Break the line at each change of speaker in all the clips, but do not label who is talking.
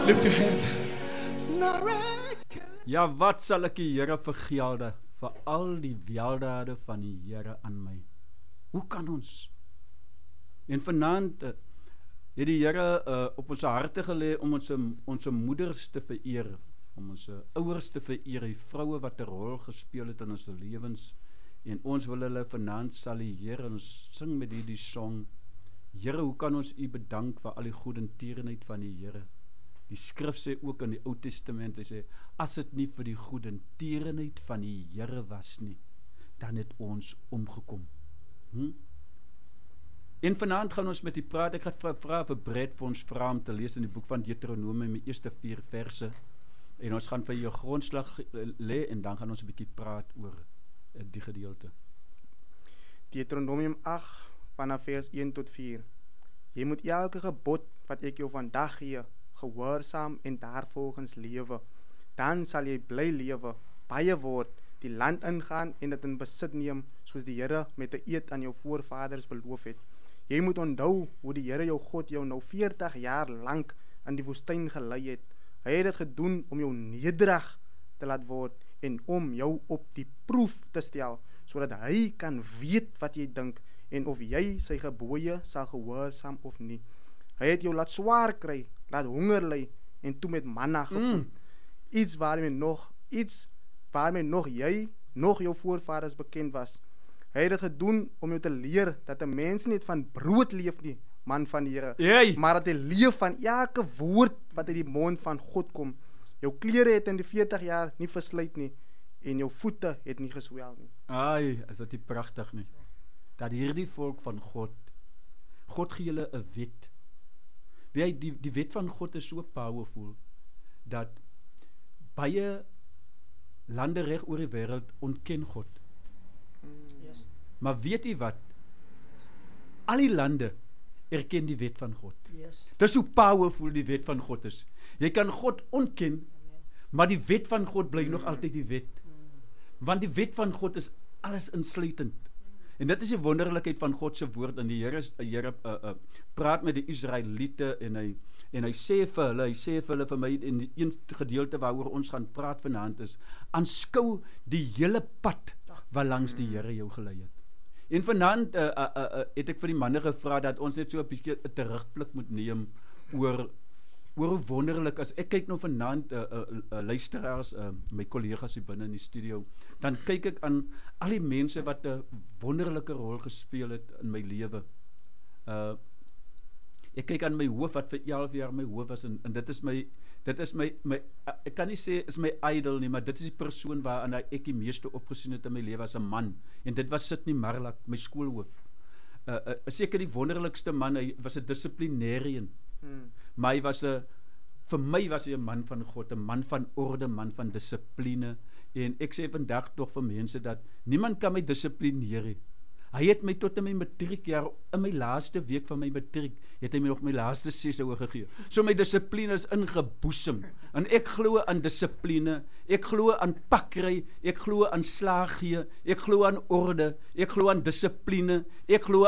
Lift your hands.
Ja, wat sal ek die Here vergelde vir al die weldade van die Here aan my? Hoe kan ons? En vanaand het die Here op ons harte gelê om ons moeders te vereer, om ons ouers te vereer, die vroue wat 'n rol gespeel het in ons lewens. En ons wil hulle vanaand salieer en ons sing met hierdie song. Here, hoe kan ons U bedank vir al die goedertierenheid van die Here? Die skrif sê ook in die Ou Testament, hy sê, as dit nie vir die goedertierenheid van die Here was nie, dan het ons omgekom. En vanaand gaan ons met die praat. Ek gaan vra vir Brett vir ons vra om te lees in die boek van Deuteronomium, die eerste 4 verse. En ons gaan vir jou grondslag lê en dan gaan ons 'n bietjie praat oor die gedeelte.
Deuteronomium 8 vanaf vers 1 tot 4. Jy moet elke gebod wat ek jou vandag gee, gehoorsaam en daarvolgens lewe. Dan sal jy bly lewe, baie word, die land ingaan en dit in besit neem, soos die Here met 'n eed aan jou voorvaders beloof het. Jy moet onthou hoe die Here jou God jou nou 40 jaar lank in die woestyn gelei het. Hy het dit gedoen om jou nederig te laat word en om jou op die proef te stel, sodat hy kan weet wat jy dink en of jy sy gebooie sal gehoorsaam of nie. Hy het jou laat swaar kry, laat honger ly en toe met manna gevoed. Iets waarmee nog jy, nog jou voorvaders bekend was. Hy het dit gedoen om jou te leer dat 'n mens nie van brood leef nie, man van die Here, maar dat hy leef van elke woord wat uit die mond van God kom. Jou klere het in die 40 jaar nie verslyt nie en jou voete het nie geswel nie.
Ai, is dit nie pragtig nie? Dat hierdie volk van God gee hulle 'n wet. Weet jy, die wet van God is so powerful, dat baie lande reg oor die wêreld ontken God.
Yes.
Maar weet jy wat? Al die lande erken die wet van God.
Yes.
Dis hoe powerful die wet van God is. Jy kan God ontken, maar die wet van God bly nog altyd die wet. Want die wet van God is alles insluitend. En dit is die wonderlikheid van God se woord. En die Here praat met die Israeliete en hy sê vir hulle vir my in die een gedeelte waaroor ons gaan praat vanaand is, aanskou die hele pad waar langs die Here jou gelei het. En vanaand het ek vir die manne gevra dat ons net so 'n bietjie 'n terugblik moet neem oor hoe wonderlik as ek kyk nou vanaand luisteraars, my kollegas hier binne in die studio, dan kyk ek aan al die mense wat 'n wonderlike rol gespeel het in my lewe. Ek kyk aan my hoof wat vir 11 jaar my hoof was en dit is my ek kan nie sê is my idol nie, maar dit is die persoon waaraan ek die meeste opgesien het in my lewe as 'n man. En dit was Sydney Marlak, my skoolhoof. Seker die wonderlikste man. Hy was 'n dissiplinarian. Maar vir my was hy 'n man van God, 'n man van orde, 'n man van dissipline. En ek sê vandag tog vir mense dat niemand kan my dissiplineer nie. Hy het my tot in my matriekjaar, in my laaste week van my matriek, het hy my nog my laaste 6 houe gegee. So my dissipline is ingeboesem. En ek glo aan dissipline, ek glo aan pakry, ek glo aan slaag gee, ek glo aan orde, ek glo aan dissipline, ek glo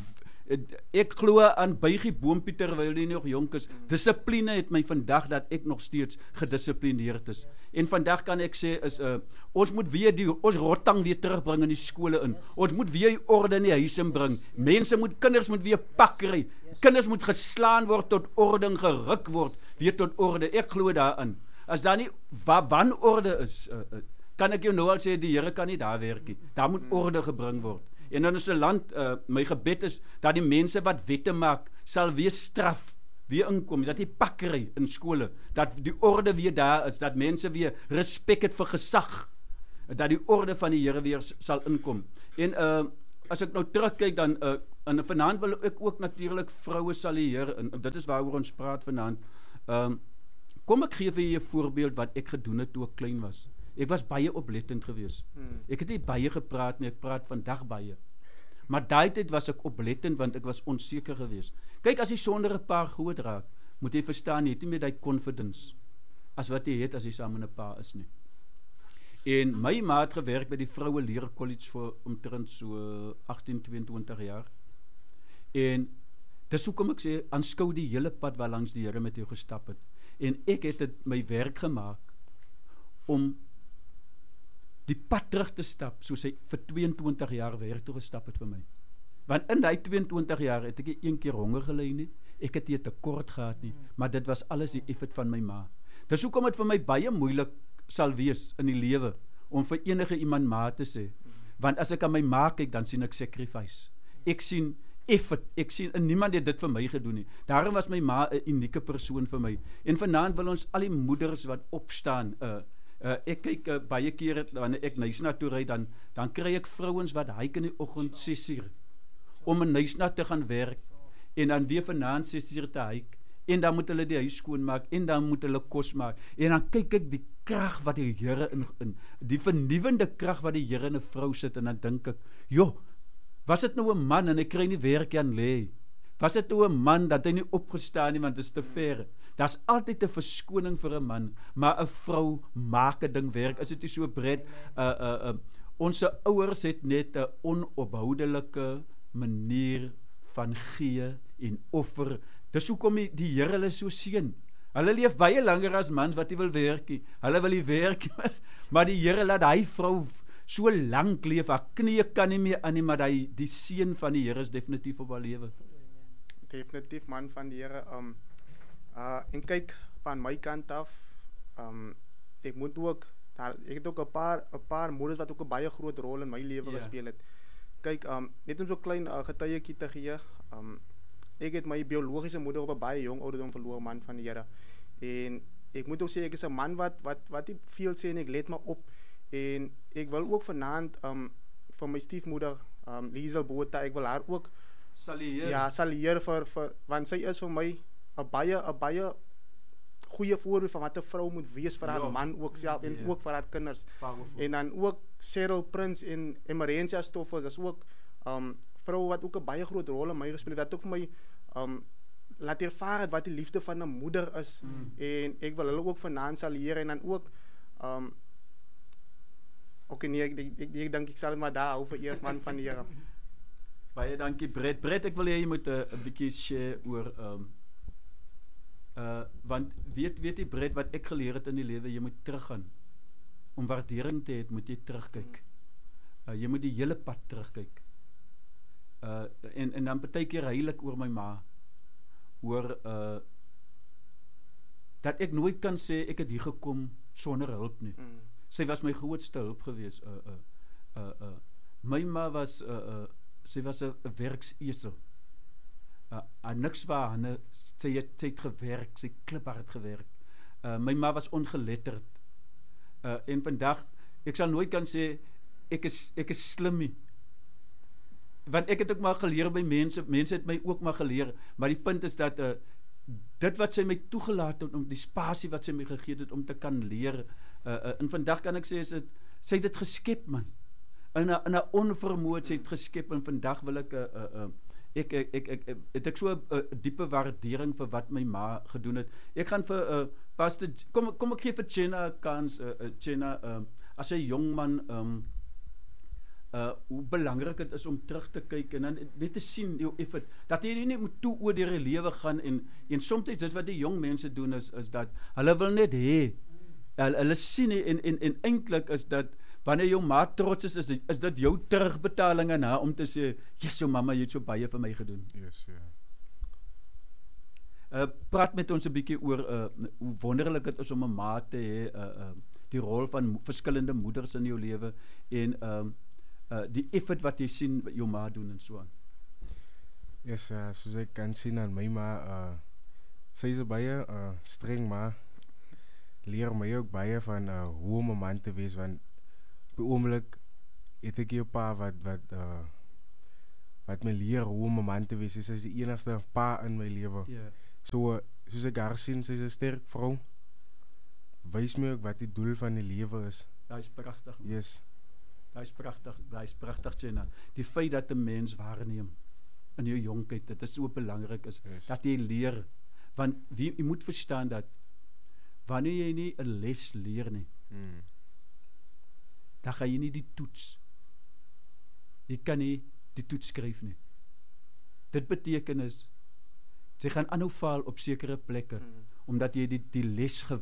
aan buigie boompie terwyl hy nog jonk is. Dissipline het my vandag dat ek nog steeds gedissiplineerd is. En vandag kan ek sê is ons moet weer ons rottang weer terugbring in die skole in. Ons moet weer orde in die huis inbring. Kinders moet weer pakry. Kinders moet geslaan word tot orde en geruk word weer tot orde. Ek glo daarin. As daar nie wanorde is, kan ek jou nou al sê die Here kan nie daar werk nie. Daar moet orde gebring word. En in ons land, my gebed is dat die mense wat wette maak, sal weer straf, weer inkom, dat die pakkery in skole, dat die orde weer daar is, dat mense weer respek het vir gesag, dat die orde van die Here weer sal inkom. En as ek nou terugkyk dan, en vanaand wil ek ook natuurlik vroue salieer, en dit is waaroor ons praat vanaand. Kom ek gee vir julle 'n voorbeeld wat ek gedoen het toe ek klein was. Ek was baie oplettend geweest. Ek het nie baie gepraat nie, ek praat vandag baie. Maar daai tyd was ek oplettend want ek was onseker geweest. Kyk, as jy sonder 'n pa groot raak, moet jy verstaan, jy het nie meer daai confidence as wat jy het as jy saam met 'n pa is nie. En my ma het gewerk by die Vroue Leer College vir omtrent so 18, 22 jaar. En Dis hoekom ek sê, aanskou die hele pad waar langs die Here met jou gestap het. En ek het dit my werk gemaak om die pad terug te stap, soos hy vir 22 jaar werk toe gestap het vir my. Want in die 22 jaar het ek nie een keer honger gelei nie, ek het nie 'n tekort gehad nie, maar dit was alles die effort van my ma. Dis hoekom dit vir my baie moeilik sal wees in die lewe, om vir enige iemand ma te sê. Want as ek aan my ma kyk, dan sien ek sacrifice. Ek sien effort, ek sien, en niemand het dit vir my gedoen nie. Daarom was my ma 'n unieke persoon vir my. En vanaand wil ons al die moeders wat opstaan, ek kyk baie keer, wanneer ek Nysna toe ry, dan kry ek vrouens wat hyk in die oggend 6:00, om in Nysna te gaan werk, en dan weer vanaand 6:00 te hyk, en dan moet hulle die huis skoonmaak, en dan moet hulle kos maak, en dan kyk ek die krag wat die Here in die vernuwende krag wat die Here in 'n vrou sit, en dan dink ek, joh, was dit nou 'n man en hy kry nie werk aan lê? Was dit nou 'n man dat hy nie opgestaan nie want dit is te ver? Daar's altyd 'n verskoning vir 'n man, maar 'n vrou maak 'n ding werk. Is dit nie so breed? Ons ouers het net 'n onophoudelike manier van gee en offer. Dis hoekom die Here hulle so seën. Hulle leef baie langer as mans wat nie wil werk nie. Hulle wil nie werk, maar die Here laat hy vrou so lank leef, haar knie kan nie meer aan nie, maar die seën van die Here is definitief op haar lewe.
Definitief, man van die Here. En kyk, van my kant af, ek moet ook, ek het ook 'n paar moeders wat ook 'n baie groot rol in my lewe gespeel het. Kyk, net om so klein getuieetjie te gee, ek het my biologiese moeder op 'n baie jong ouderdom verloor, man van die Here. En ek moet ook sê, ek is 'n man wat nie veel sê en ek let maar op. En ek wil ook vanaand vir my stiefmoeder, Liesel Botha, ek wil haar ook
salieer.
Ja, salieer vir want sy is vir my 'n baie goeie voorbeeld van wat 'n vrou moet wees vir haar man ook self en ook vir haar kinders.
Powerful.
En dan ook Cheryl Prince en Emerentia Stoffels, dis ook vrou wat ook 'n baie groot rol in my gespeel het, wat ook vir my laat ervaar het wat die liefde van 'n moeder is. En ek wil hulle ook vanaand salieer en dan ook okay, nee, ek dink ek sal dit maar daar hou vir eers, man van die Here.
Baie dankie, Brett. Brett, ek wil hê jy moet 'n bietjie share oor want weet jy, Brett, wat ek geleer het in die lewe, jy moet teruggaan. Om waardering te hê, moet jy terugkyk. Jy moet die hele pad terugkyk. En dan partykeer heilig oor my ma, oor dat ek nooit kan sê ek het hier gekom sonder hulp nie. Sy was my grootste hulp gewees. My ma was sy was 'n werksesel. Niks waar hande, sy het gewerk, sy kliphard gewerk. My ma was ongeletterd. En vandag, ek sal nooit kan sê ek is slim nie. Want ek het ook maar geleer by mense het my ook maar geleer, maar die punt is dat dit wat sy my toegelaat het, om die spasie wat sy my gegee het om te kan leer, en vandag kan ek sê, sy het dit geskep, man. In 'n onvermoed, sy het geskep, en vandag wil ek het ek so 'n diepe waardering vir wat my ma gedoen het. Ek gaan vir Pastor, kom ek gee vir Jenna 'n kans, Jenna, as 'n jong man, hoe belangrik dit is om terug te kyk en dan net te sien jou effort, dat jy nie moet toe oor deur die lewe gaan en soms dit wat die jong mense doen is dat hulle wil net hê, hulle sien en eintlik is dat wanneer jou ma trots is dit jou terugbetaling aan haar om te sê, yes, jou mamma, jy het so baie vir my gedoen.
Yes,
Praat met ons 'n bietjie oor hoe wonderlik dit is om 'n ma te hê, die rol van verskillende moeders in jou lewe en die effort wat jy sien wat jou ma doen en so aan.
Yes, soos ek kan sien aan my ma, sy is 'n baie streng ma, leer my ook baie van hoe om 'n man te wees, want op die oomblik het ek 'n pa wat my leer hoe om 'n man te wees. Sy is die enigste pa in my lewe. So, soos ek haar sien, sy is 'n sterk vrou, wys my ook wat die doel van die lewe is.
Dit is pragtig.
Yes.
Dit is pragtig, Jenna. Die feit dat 'n mens waarneem in jou jonkheid, dit is so belangrik is, dat jy leer, want jy moet verstaan dat wanneer jy nie 'n les leer nie, dan gaan jy nie die toets, jy kan nie die toets skryf nie. Dit beteken is, Sy gaan aanhou faal op sekere plekke omdat jy die les